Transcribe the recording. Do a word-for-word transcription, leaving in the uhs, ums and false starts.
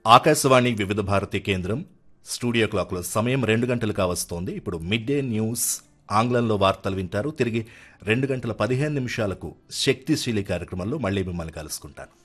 ఆకాశవాణి వివిధ భారతి కేంద్రం స్టూడియో క్లాక్లో సమయం రెండు గంటలు కావస్తోంది. ఇప్పుడు మిడ్ డే న్యూస్ ఆంగ్లంలో వార్తలు వింటారు. తిరిగి రెండు గంటల పదిహేను నిమిషాలకు శక్తిశీలి కార్యక్రమంలో మళ్ళీ మిమ్మల్ని కలుసుకుంటాను.